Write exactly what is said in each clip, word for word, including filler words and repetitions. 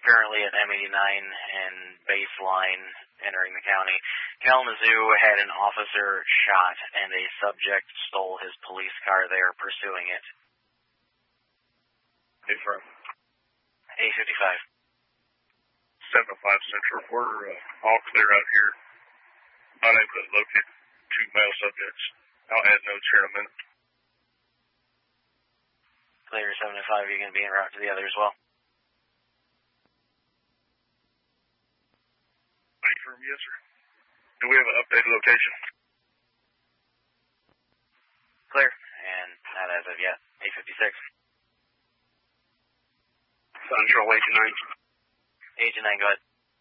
currently at M eighty-nine and Baseline entering the county. Kalamazoo had an officer shot and a subject stole his police car. They are pursuing it. Hey, from eight fifty-five. seven oh five Central. We're uh, all clear out here. Not able to locate two male subjects. I'll add notes here in a minute. Clear seven oh five. You're going to be en route to the other as well? Affirm, yes, sir. Do we have an updated location? Clear. And not as of yet. eight fifty-six. Central, eighty-nine. eighty-nine, go ahead.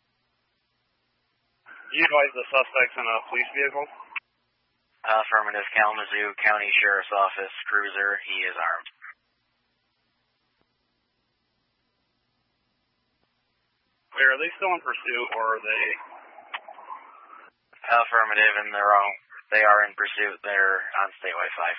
You advise the suspects in a police vehicle? Uh, affirmative. Kalamazoo County Sheriff's Office cruiser. He is armed. Clear. Are they still in pursuit, or are they? Affirmative, and they're all, they are in pursuit. They're on Statewide five.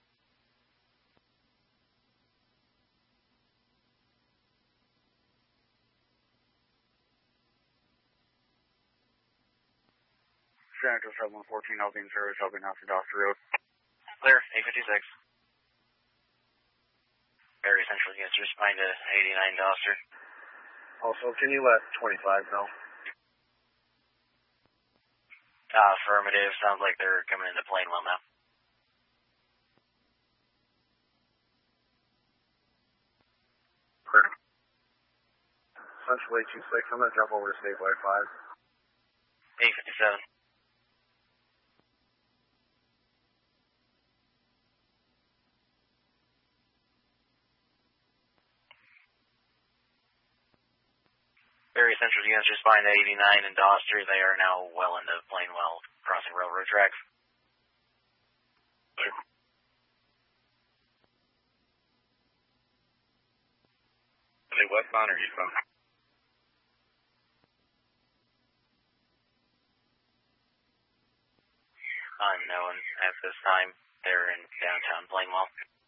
Senator seven one fourteen, helping service, helping out for Doctor Road. Clear, eight fifty-six. Very Central units respond to eighty-nine Doster. Also, can you let twenty-five know? Uh, affirmative, sounds like they're coming into Plainwell now. Clear. Central eight two six, I'm going to jump over to Statewide five. eight fifty-seven. Very Central units respond to eighty-nine and Doster. They are now well into Plainwell, crossing railroad tracks. Clear. Are they westbound or eastbound? Unknown at this time. They're in downtown Plainwell.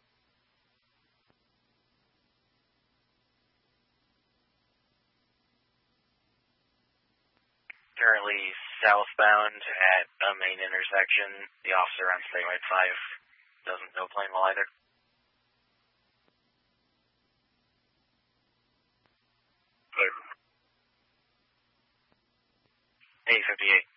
Currently southbound at a main intersection. The officer on Statewide five doesn't know Plainwell either. Clear. eight fifty-eight.